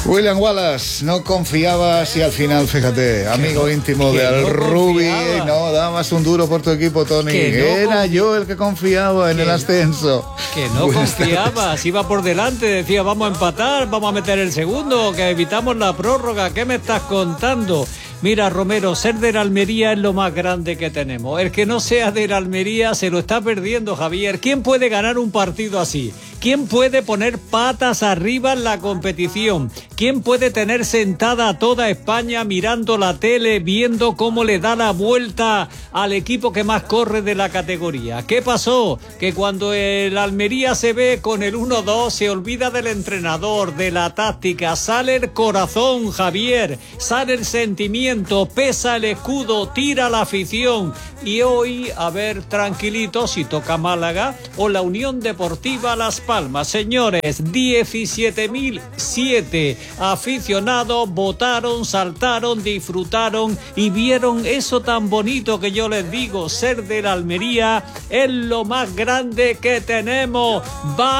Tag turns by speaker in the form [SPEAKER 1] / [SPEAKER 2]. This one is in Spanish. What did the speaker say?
[SPEAKER 1] William Wallace, no confiabas y al final, fíjate, amigo íntimo del Rubi, no dabas un duro por tu equipo, Tony. Era yo el que confiaba en el ascenso.
[SPEAKER 2] Que no confiabas, iba por delante, decía vamos a empatar, vamos a meter el segundo, que evitamos la prórroga. ¿Qué me estás contando? Mira, Romero, ser del Almería es lo más grande que tenemos. El que no sea del Almería se lo está perdiendo, Javier. ¿Quién puede ganar un partido así? ¿Quién puede poner patas arriba en la competición? ¿Quién puede tener sentada a toda España mirando la tele, viendo cómo le da la vuelta al equipo que más corre de la categoría? ¿Qué pasó? Que cuando el Almería se ve con el 1-2, se olvida del entrenador, de la táctica, sale el corazón, Javier, sale el sentimiento, pesa el escudo, tira la afición. Y hoy, a ver, tranquilito, si toca Málaga o la Unión Deportiva Las Palmas. Señores, 17.007 aficionados votaron, saltaron, disfrutaron y vieron eso tan bonito que yo les digo, ser de la Almería es lo más grande que tenemos.